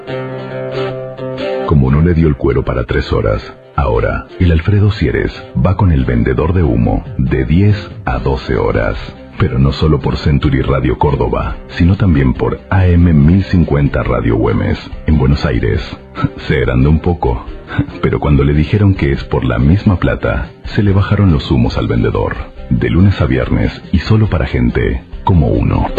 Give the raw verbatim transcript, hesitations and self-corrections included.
Como no le dio el cuero para tres horas, ahora el Alfredo Sieres va con el vendedor de humo de diez a doce horas. Pero no solo por Century Radio Córdoba, sino también por A M mil cincuenta Radio Güemes, en Buenos Aires. Se agrandó un poco, pero cuando le dijeron que es por la misma plata, se le bajaron los humos al vendedor. De lunes a viernes y solo para gente como uno.